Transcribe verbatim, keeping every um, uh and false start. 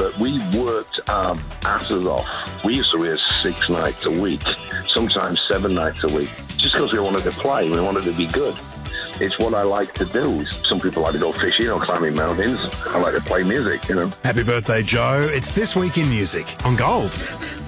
but we worked our asses off. We used to rehearse six nights a week, sometimes seven nights a week, just because we wanted to play, we wanted to be good. It's what I like to do. Some people like to go fishing or climbing mountains. I like to play music, you know. Happy birthday, Joe. It's This Week in Music on Gold.